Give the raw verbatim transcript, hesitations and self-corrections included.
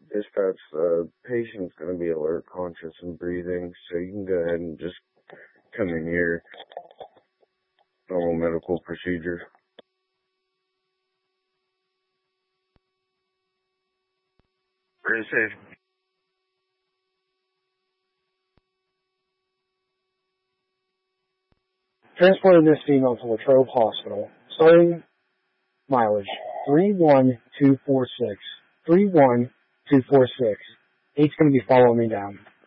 Dispatch, the patient's going to be alert, conscious, and breathing, so you can go ahead and just come in here. Normal medical procedure. Very safe. Transporting this female to Latrobe Hospital. Starting mileage three one two four six. three one two four six. Eight's going to be following me down.